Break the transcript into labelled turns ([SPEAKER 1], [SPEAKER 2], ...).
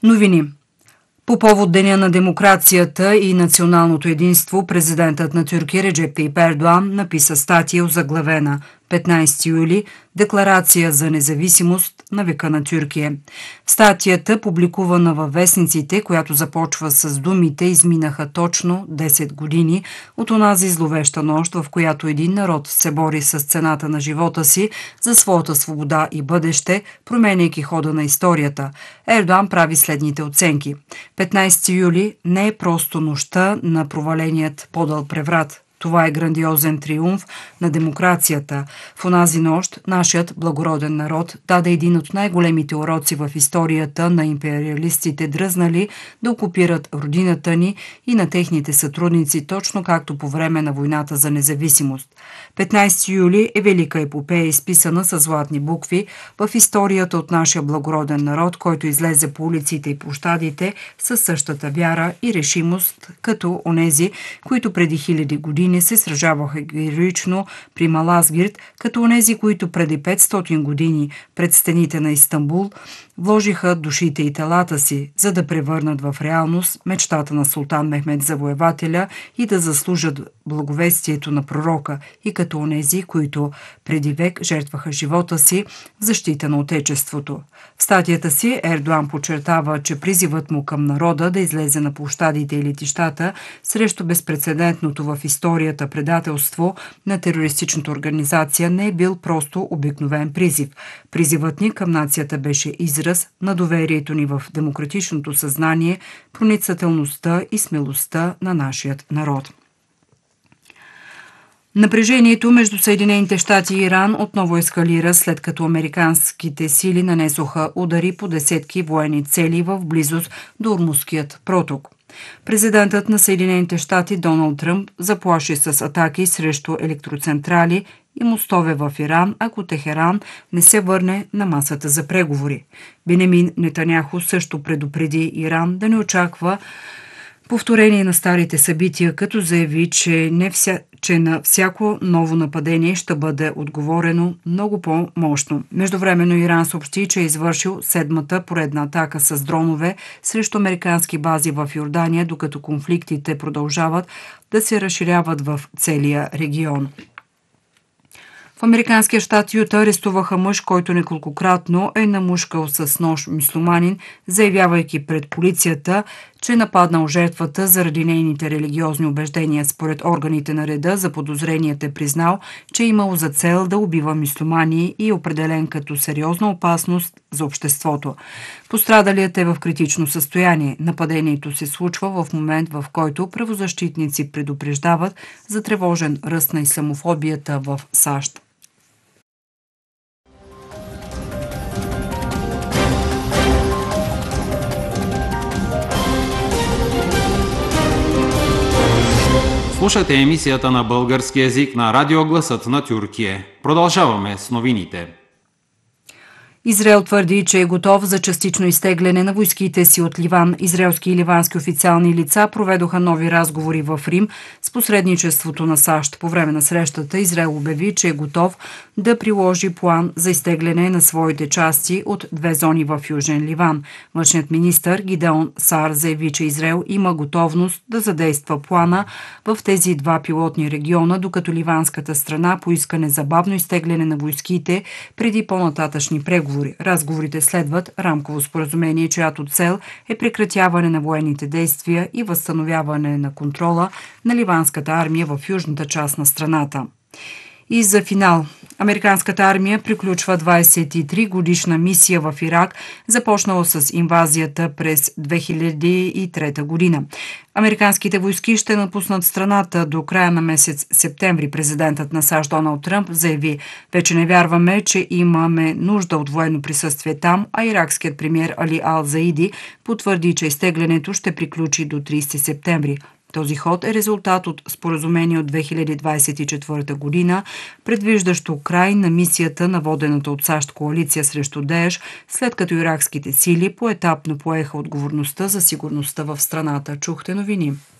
[SPEAKER 1] Новини. По повод Деня на демокрацията и националното единство, президентът на Тюркия Реджеп Тайип Ердоан написа статия, озаглавена 15 юли – Декларация за независимост на века на Тюркия. В статията, публикувана във вестниците, която започва с думите "Изминаха точно 10 години от онази зловеща нощ, в която един народ се бори с цената на живота си за своята свобода и бъдеще, променяйки хода на историята", Ердоан прави следните оценки. 15 юли не е просто нощта на проваленият подъл преврат. Това е грандиозен триумф на демокрацията. В онази нощ нашият благороден народ даде един от най-големите уроци в историята на империалистите, дръзнали да окупират родината ни и на техните сътрудници, точно както по време на войната за независимост. 15 юли е велика епопея, изписана с златни букви в историята от нашия благороден народ, който излезе по улиците и площадите със същата вяра и решимост, като онези, които преди хиляди години се сражаваха героично при Малазгирт, като онези, които преди 500 години пред стените на Истанбул вложиха душите и телата си, за да превърнат в реалност мечтата на султан Мехмед Завоевателя и да заслужат благовестието на пророка, и като онези, които преди век жертваха живота си в защита на Отечеството. В статията си Ердоан подчертава, че призивът му към народа да излезе на площадите и летищата срещу безпрецедентното в историята предателство на терористичната организация не е бил просто обикновен призив. Призивът ни към нацията беше израз на доверието ни в демократичното съзнание, проницателността и смелостта на нашият народ. Напрежението между Съединените щати и Иран отново ескалира, след като американските сили нанесоха удари по десетки военни цели в близост до Ормузският проток. Президентът на Съединените щати Доналд Тръмп заплаши с атаки срещу електроцентрали и мостове в Иран, ако Техеран не се върне на масата за преговори. Бенямин Нетаняху също предупреди Иран да не очаква повторение на старите събития, като заяви, че на всяко ново нападение ще бъде отговорено много по-мощно. Междувременно Иран съобщи, че е извършил седмата поредна атака с дронове срещу американски бази в Йордания, докато конфликтите продължават да се разширяват в целия регион. В американския щат Юта арестуваха мъж, който неколкократно е намушкал с нож мюсюлманин, заявявайки пред полицията, че е нападнал жертвата заради нейните религиозни убеждения. Според органите на реда, заподозреният е признал, че е имал за цел да убива мюсюлмани и е определен като сериозна опасност за обществото. Пострадалият е в критично състояние. Нападението се случва в момент, в който правозащитници предупреждават за тревожен ръст на ислямофобията в САЩ.
[SPEAKER 2] Слушате емисията на български език на Радио Гласът на Тюркия. Продължаваме с новините.
[SPEAKER 1] Израел твърди, че е готов за частично изтегляне на войските си от Ливан. Израелски и ливански официални лица проведоха нови разговори в Рим с посредничеството на САЩ. По време на срещата Израел обяви, че е готов да приложи план за изтегляне на своите части от две зони в Южен Ливан. Външният министър Гидеон Саар заяви, че Израел има готовност да задейства плана в тези два пилотни региона, докато ливанската страна поиска незабавно изтегляне на войските преди по-нататъчни преговори. Разговорите следват рамково споразумение, чиято цел е прекратяване на военните действия и възстановяване на контрола на ливанската армия в южната част на страната. И за финал. Американската армия приключва 23-годишна мисия в Ирак, започнала с инвазията през 2003 година. Американските войски ще напуснат страната до края на месец септември. Президентът на САЩ Доналд Тръмп заяви: "Вече не вярваме, че имаме нужда от военно присъствие там", а иракският премиер Али Ал-Заиди потвърди, че изтеглянето ще приключи до 30 септември. Този ход е резултат от споразумение от 2024 година, предвиждащо край на мисията на водената от САЩ коалиция срещу Даеш, след като иракските сили поетапно поеха отговорността за сигурността в страната. Чухте новини.